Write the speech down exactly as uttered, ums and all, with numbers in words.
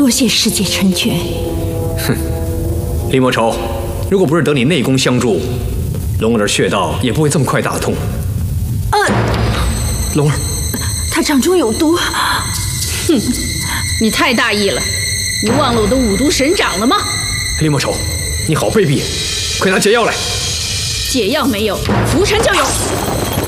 多谢师姐成全。 哼，李莫愁，如果不是得你内功相助，龙儿的穴道也不会这么快打通。 呃， 龙儿， 他掌中有毒。 哼，你太大意了，你忘了我的五毒神掌了吗？ 李莫愁，你好卑鄙，快拿解药来！ 解药没有，浮尘就有。